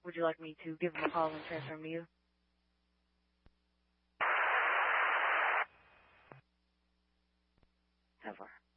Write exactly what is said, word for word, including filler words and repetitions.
Would you like me to give him a call and transfer him to you? How far?